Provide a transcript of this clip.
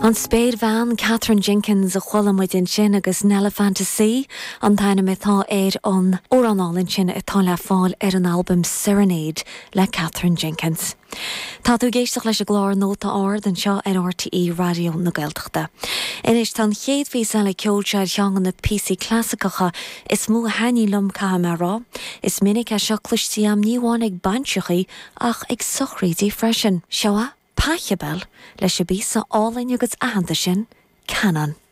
An spéad bhean Catherine Jenkins a chualamuid in sin agus Nella Fantasy an taine mitá éir an óranálinn sin atá le fáil ar an album Serenade le Catherine Jenkins. Tá tú géisteach leis a glár nóta ard an seo ar RTE radio na Gaeltachta. Inis tan chéad ví le ceolteir teangan na PC clásicacha is mú haní lumcha marrá, is minic a seachlistí am níháin ag banseachaí ach ag sochrídí freisin. Seoa? Pachabel leis a bí sa álainn agus ahananta sin Canan.